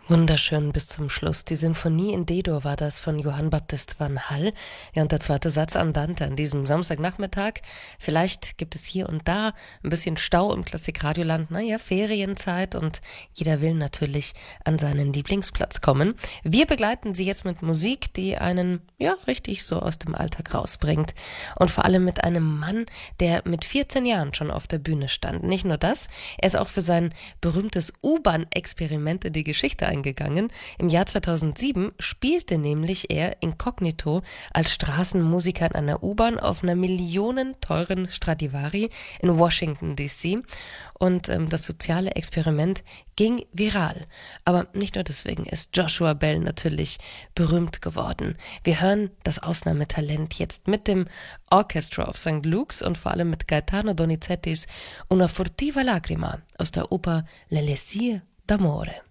Wunderschön bis zum Schluss. Die Sinfonie in D-Dur war das von Johann Baptist van Hall. Ja, und der zweite Satz Andante an diesem Samstagnachmittag. Vielleicht gibt es hier und da ein bisschen Stau im Klassikradioland. Naja, Ferienzeit und jeder will natürlich an seinen Lieblingsplatz kommen. Wir begleiten Sie jetzt mit Musik, die einen, ja, richtig so aus dem Alltag rausbringt. Und vor allem mit einem Mann, der mit 14 Jahren schon auf der Bühne stand. Nicht nur das, er ist auch für sein berühmtes U-Bahn-Experiment in die Geschichte eingegangen. Im Jahr 2007 spielte nämlich er inkognito als Straßenmusiker in einer U-Bahn auf einer millionenteuren Stradivari in Washington D.C. Und das soziale Experiment ging viral. Aber nicht nur deswegen ist Joshua Bell natürlich berühmt geworden. Wir hören das Ausnahmetalent jetzt mit dem Orchestra of St. Luke's und vor allem mit Gaetano Donizettis Una furtiva lacrima aus der Oper L'Elixir d'amore.